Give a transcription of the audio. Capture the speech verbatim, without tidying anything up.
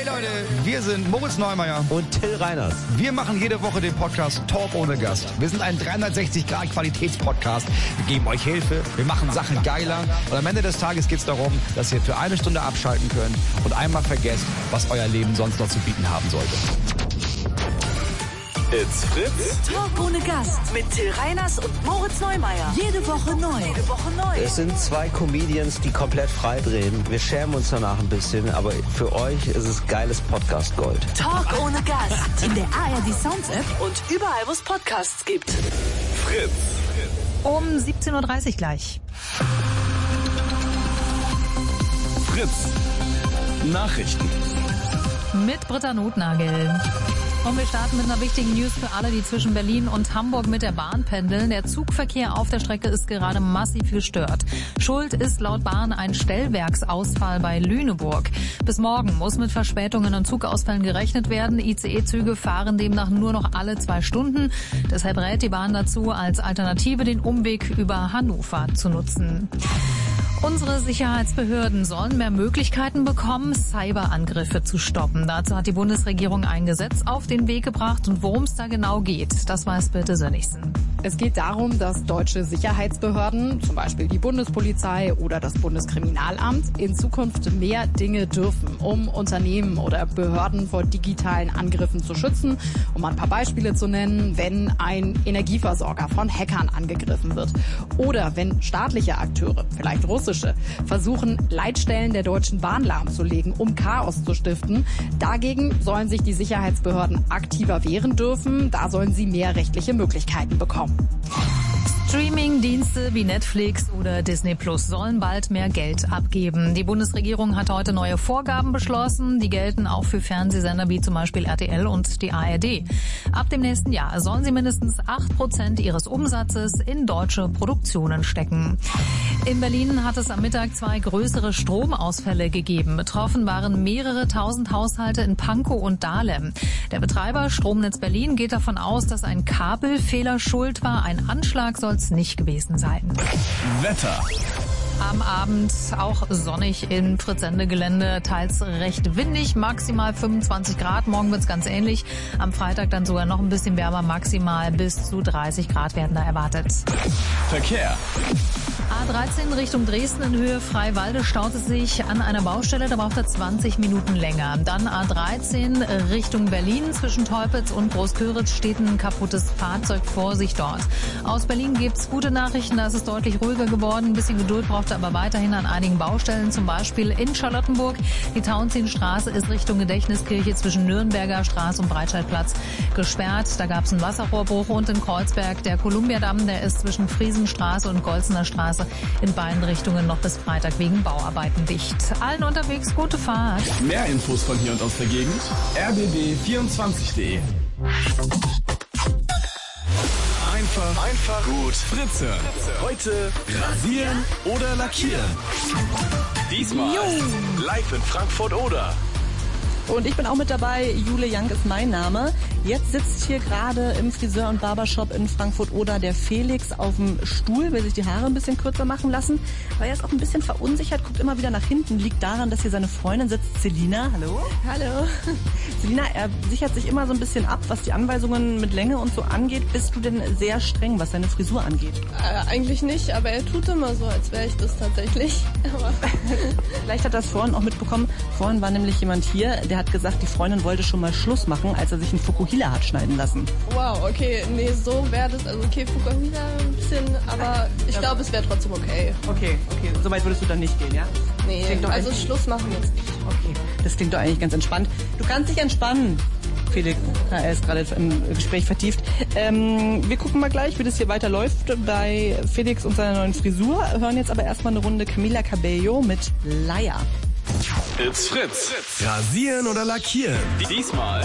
Hey Leute, wir sind Moritz Neumeier und Till Reiners. Wir machen jede Woche den Podcast Talk ohne Gast. Wir sind ein dreihundertsechzig Grad Qualitätspodcast. Wir geben euch Hilfe, wir machen Sachen geiler und am Ende des Tages geht es darum, dass ihr für eine Stunde abschalten könnt und einmal vergesst, was euer Leben sonst noch zu bieten haben sollte. It's Fritz. Talk ohne Gast mit Till Reiners und Moritz Neumeier. Jede Woche neu. Jede Woche neu. Es sind zwei Comedians, die komplett frei drehen. Wir schämen uns danach ein bisschen, aber für euch ist es geiles Podcast-Gold. Talk ohne Gast. In der A R D Sounds App und überall, wo es Podcasts gibt. Fritz. Um siebzehn Uhr dreißig gleich. Fritz. Nachrichten. Mit Britta Notnagel. Und wir starten mit einer wichtigen News für alle, die zwischen Berlin und Hamburg mit der Bahn pendeln. Der Zugverkehr auf der Strecke ist gerade massiv gestört. Schuld ist laut Bahn ein Stellwerksausfall bei Lüneburg. Bis morgen muss mit Verspätungen und Zugausfällen gerechnet werden. I C E-Züge fahren demnach nur noch alle zwei Stunden. Deshalb rät die Bahn dazu, als Alternative den Umweg über Hannover zu nutzen. Unsere Sicherheitsbehörden sollen mehr Möglichkeiten bekommen, Cyberangriffe zu stoppen. Dazu hat die Bundesregierung ein Gesetz auf den Weg gebracht. Und worum es da genau geht, das weiß Birte Sönnigsen. Es geht darum, dass deutsche Sicherheitsbehörden, zum Beispiel die Bundespolizei oder das Bundeskriminalamt, in Zukunft mehr Dinge dürfen, um Unternehmen oder Behörden vor digitalen Angriffen zu schützen. Um ein paar Beispiele zu nennen, wenn ein Energieversorger von Hackern angegriffen wird oder wenn staatliche Akteure, vielleicht russische, versuchen, Leitstellen der Deutschen Bahn lahmzulegen, um Chaos zu stiften. Dagegen sollen sich die Sicherheitsbehörden aktiver wehren dürfen. Da sollen sie mehr rechtliche Möglichkeiten bekommen. Streaming-Dienste wie Netflix oder Disney Plus sollen bald mehr Geld abgeben. Die Bundesregierung hat heute neue Vorgaben beschlossen. Die gelten auch für Fernsehsender wie zum Beispiel R T L und die A R D. Ab dem nächsten Jahr sollen sie mindestens acht Prozent ihres Umsatzes in deutsche Produktionen stecken. In Berlin hat es am Mittag zwei größere Stromausfälle gegeben. Betroffen waren mehrere tausend Haushalte in Pankow und Dahlem. Der Betreiber Stromnetz Berlin geht davon aus, dass ein Kabelfehler schuld war. Ein Anschlag soll es nicht gewesen sein. Wetter. Am Abend auch sonnig im Fritz-Sende-Gelände, teils recht windig, maximal fünfundzwanzig Grad. Morgen wird's ganz ähnlich. Am Freitag dann sogar noch ein bisschen wärmer, maximal bis zu dreißig Grad werden da erwartet. Verkehr. A dreizehn Richtung Dresden in Höhe Freiwalde staut es sich an einer Baustelle, da braucht er zwanzig Minuten länger. Dann A dreizehn Richtung Berlin zwischen Teupitz und Großköritz steht ein kaputtes Fahrzeug, Vorsicht dort. Aus Berlin gibt's gute Nachrichten, da ist es deutlich ruhiger geworden. Ein bisschen Geduld braucht er aber weiterhin an einigen Baustellen, zum Beispiel in Charlottenburg. Die Tauentzienstraße ist Richtung Gedächtniskirche zwischen Nürnberger Straße und Breitscheidplatz gesperrt. Da gab's einen Wasserrohrbruch und in Kreuzberg der Kolumbiadamm, der ist zwischen Friesenstraße und Golzener Straße in beiden Richtungen noch bis Freitag wegen Bauarbeiten dicht. Allen unterwegs gute Fahrt. Mehr Infos von hier und aus der Gegend. r b b vierundzwanzig punkt de. Einfach, einfach gut Fritze. Heute rasieren oder lackieren. Diesmal live in Frankfurt oder. Und ich bin auch mit dabei, Jule Young ist mein Name. Jetzt sitzt hier gerade im Friseur- und Barbershop in Frankfurt-Oder der Felix auf dem Stuhl, will sich die Haare ein bisschen kürzer machen lassen. Weil er ist auch ein bisschen verunsichert, guckt immer wieder nach hinten. Liegt daran, dass hier seine Freundin sitzt, Selina. Hallo? Hallo. Selina, er sichert sich immer so ein bisschen ab, was die Anweisungen mit Länge und so angeht. Bist du denn sehr streng, was deine Frisur angeht? Äh, eigentlich nicht, aber er tut immer so, als wäre ich das tatsächlich. Aber Vielleicht hat er es vorhin auch mitbekommen. Vorhin war nämlich jemand hier, der hat gesagt, die Freundin wollte schon mal Schluss machen, als er sich einen Fukuhila hat schneiden lassen. wow, okay, nee, so wäre das, also okay, Fukuhila ein bisschen, aber ich glaube, es wäre trotzdem okay. Okay, okay, so weit würdest du dann nicht gehen, ja? Nee, Klingt doch also eigentlich- Schluss machen jetzt nicht. Okay, das klingt doch eigentlich ganz entspannt. Du kannst dich entspannen, Felix. Ja, er ist gerade im Gespräch vertieft. Ähm, wir gucken mal gleich, wie das hier weiterläuft bei Felix und seiner neuen Frisur. Hören jetzt aber erstmal eine Runde Camila Cabello mit Leier. It's Fritz. Rasieren oder lackieren. Diesmal